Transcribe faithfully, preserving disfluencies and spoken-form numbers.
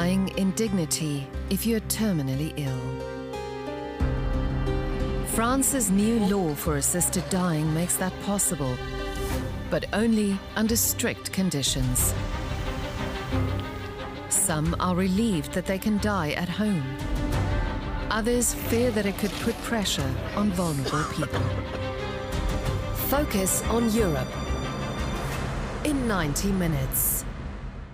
dying in dignity if you're terminally ill. France's new law for assisted dying makes that possible, but only under strict conditions. Some are relieved that they can die at home. Others fear that it could put pressure on vulnerable people. Focus on Europe in ninety minutes.